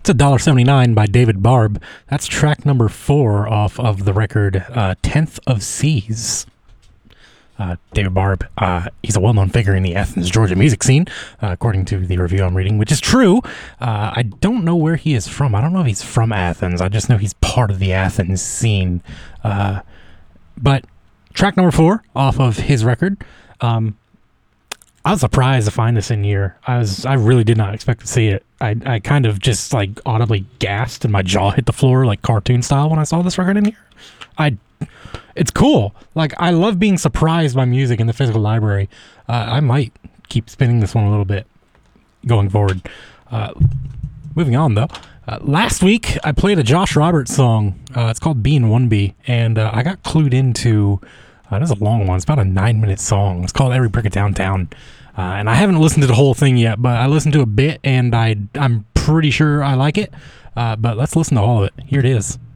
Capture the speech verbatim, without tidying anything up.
It's a dollar seventy-nine by David Barb. That's track number four off of the record uh, tenth of Seas. Uh, David Barb, uh, he's a well-known figure in the Athens, Georgia music scene, uh, according to the review I'm reading, which is true. Uh, I don't know where he is from. I don't know if he's from Athens. I just know he's part of the Athens scene. Uh, but track number four off of his record. Um, I was surprised to find this in here. I was, I really did not expect to see it. I, I kind of just like audibly gasped and my jaw hit the floor like cartoon style when I saw this record in here. I, it's cool. Like, I love being surprised by music in the physical library. Uh, I might keep spinning this one a little bit going forward. Uh, moving on though. Uh, last week I played a Josh Roberts song. Uh, it's called B and one B, and uh, I got clued into. Uh, this is a long one. It's about a nine-minute song. It's called Every Brick of Downtown. Uh, and I haven't listened to the whole thing yet, but I listened to a bit, and I, I'm pretty sure I like it. Uh, but let's listen to all of it. Here it is.